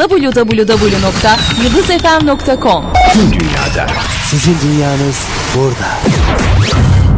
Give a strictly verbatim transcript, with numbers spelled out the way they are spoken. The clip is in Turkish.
double-u double-u double-u nokta yıldız f m nokta com. Tüm dünyada. Sizin dünyanız burada.